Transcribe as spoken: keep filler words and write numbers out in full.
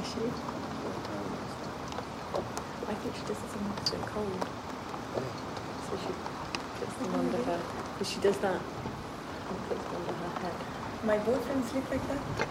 Is she? I think she does it sometimes because they're cold. So she puts them under her. Because she does that and puts them under her head. My boyfriend sleep like that.